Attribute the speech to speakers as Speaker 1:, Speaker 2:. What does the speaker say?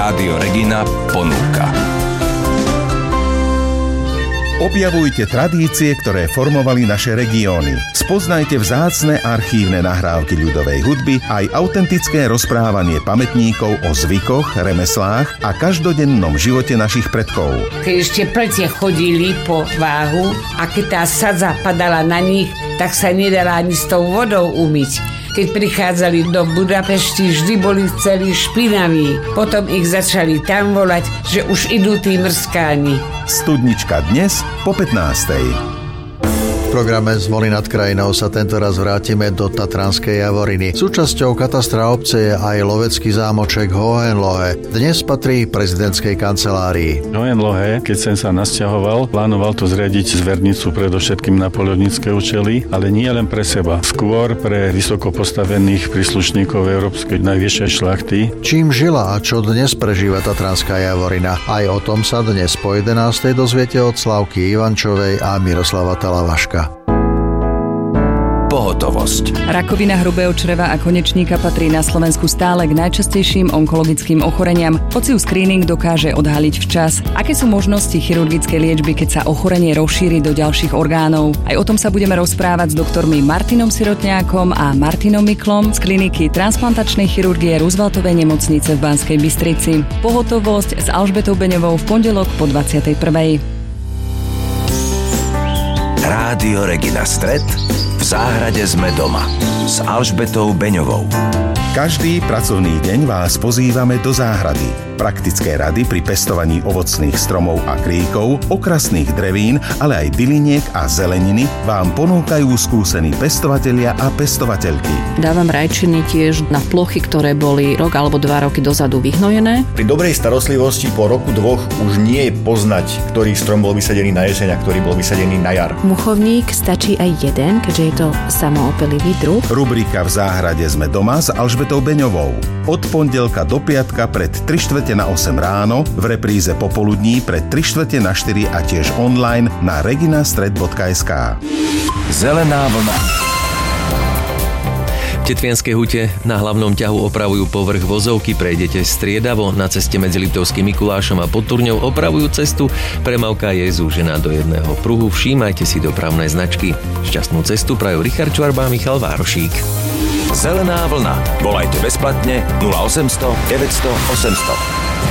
Speaker 1: Rádio Regina ponúka.
Speaker 2: Objavujte tradície, ktoré formovali naše regióny. Spoznajte vzácne archívne nahrávky ľudovej hudby aj autentické rozprávanie pamätníkov o zvykoch, remeslách a každodennom živote našich predkov.
Speaker 3: Keď ešte plete chodili po váhu a keď tá sadza padala na nich, tak sa nedala ani s tou vodou umyť. Keď prichádzali do Budapešti, vždy boli celí špinaví. Potom ich začali tam volať, že už idú tí mrskáni.
Speaker 2: Studnička dnes po 15:00.
Speaker 4: V programe Zvony nad krajinou sa tentoraz vrátime do Tatranskej Javoriny. Súčasťou katastra obce je aj lovecký zámoček Hohenlohe. Dnes patrí prezidentskej kancelárii.
Speaker 5: Hohenlohe, keď sem sa nasťahoval, plánoval tu zriadiť zvernicu predovšetkým na poľovnícke účely, ale nie len pre seba, skôr pre vysoko postavených príslušníkov európskej najvyššej šlachty.
Speaker 4: Čím žila a čo dnes prežíva Tatranská Javorina? Aj o tom sa dnes po 11:00 dozviete od Slavky Ivančovej a Miroslava Talavaška.
Speaker 1: Pohotovosť.
Speaker 6: Rakovina hrubého čreva a konečníka patrí na Slovensku stále k najčastejším onkologickým ochoreniam, hoci ju screening dokáže odhaliť včas. Aké sú možnosti chirurgickej liečby, keď sa ochorenie rozšíri do ďalších orgánov? Aj o tom sa budeme rozprávať s doktormi Martinom Sirotňákom a Martinom Miklom z kliniky transplantačnej chirurgie Rooseveltovej nemocnice v Banskej Bystrici. Pohotovosť s Alžbetou Beňovou v pondelok po 21:00.
Speaker 1: Rádio Regina Stred. V záhrade sme doma s Alžbetou Beňovou.
Speaker 2: Každý pracovný deň vás pozývame do záhrady. Praktické rady pri pestovaní ovocných stromov a kríkov, okrasných drevín, ale aj byliniek a zeleniny vám ponúkajú skúsení pestovatelia a pestovateľky.
Speaker 7: Dávam rajčiny tiež na plochy, ktoré boli rok alebo 2 roky dozadu vyhnojené.
Speaker 8: Pri dobrej starostlivosti po roku 2 už nie je poznať, ktorý strom bol vysadený na jeseň a ktorý bol vysadený na jar.
Speaker 9: Muchovník stačí aj jeden, keďže je to samoopelivý druh.
Speaker 2: Rubrika V záhrade sme doma s Alžbetou Beňovou. Od pondelka do piatka pred 7:45 ráno, v repríze popoludní pred 3:45 a tiež online na reginastred.sk.
Speaker 1: Zelená vlna.
Speaker 10: V Tetvianskej hute na hlavnom ťahu opravujú povrch vozovky, prejdete striedavo, na ceste medzi Liptovským Mikulášom a Podturňou opravujú cestu, premávka je zúžená do jedného pruhu, všímajte si dopravné značky. Šťastnú cestu prajú Richard Čvarba a Michal Várošík.
Speaker 1: Zelená vlna. Volajte bezplatne 0800 900 800.